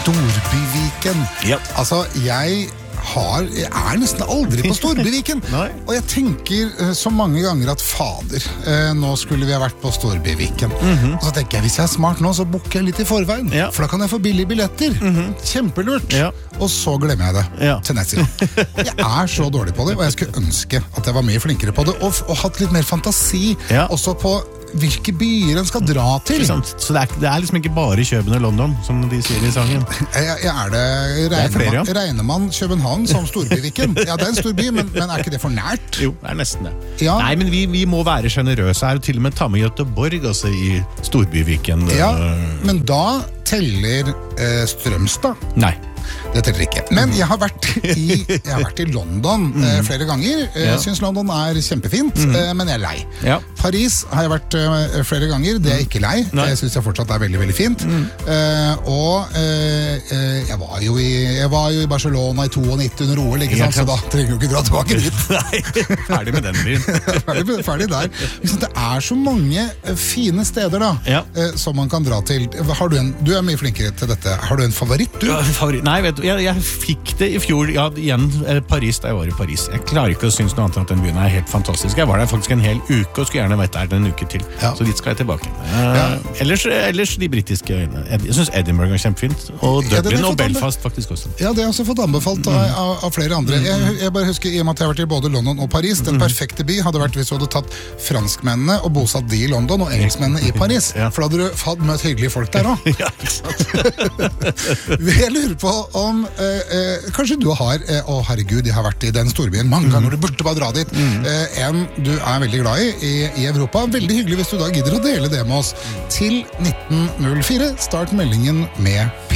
Storbyviken. Ja. Altså, jeg er nesten aldri på Storbyviken. Og jeg tenker så mange ganger at fader, nå skulle vi ha vært på Storbyviken. Og så tenker jeg, hvis jeg er smart nå, så booker jeg litt i forveien. For da kan jeg få billige billetter. Kjempelurt. Og så glemmer jeg det til neste gang. Jeg er så dårlig på det, og jeg skulle ønske at jeg var mye flinkere på det, og hatt litt mer fantasi også på hvilke byer en skal dra til. Så det er liksom ikke bare København og London, som de sier i sangen. Regner man København som Storbyviken? Ja, det er en stor by, men er ikke det for nært? Jo, det er nesten det. Nei, men vi må være generøse her, og til og med ta med Göteborg også i Storbyviken. Ja, men da teller Strømstad. Nei. Det teller ikke. Men jeg har vært i London flere ganger. Jeg synes London er kjempefint, men jeg er lei. Paris har jeg vært flere ganger. Det er ikke lei. Jeg synes jeg fortsatt er veldig, veldig fint. Og jeg var jo i Barcelona i 92 under OL, ikke sant? Så da trenger jeg jo ikke dra tilbake dit. Nei, ferdig med den byen. Ferdig der. Det er så mange fine steder da, som man kan dra til. Du er mye flinkere til dette. Har du en favoritt, du? Nei, vet du, jeg fikk det i fjor, igjen Paris, da jeg var i Paris. Jeg klarer ikke å synes noe annet enn at den byen er helt fantastisk. Jeg var der faktisk en hel uke, og skulle gjerne vært der en uke til. Så dit skal jeg tilbake. Ellers de britiske øyene. Jeg synes Edinburgh er kjempefint, og Dublin og Belfast faktisk også. Ja, det har jeg også fått anbefalt av flere andre. Jeg bare husker, i og med at jeg har vært i både London og Paris, den perfekte by hadde vært hvis du hadde tatt franskmennene og bosatt de i London, og engelskmennene i Paris. For da hadde du møtt hyggelige folk der også. Ja, ikke sant. Jeg lurer på om kanskje du har herregud, jeg har vært i den storbyen mange ganger, du burde bare dra dit en du er veldig glad i Europa. Veldig hyggelig hvis du da gidder å dele det med oss til 1904. Start meldingen med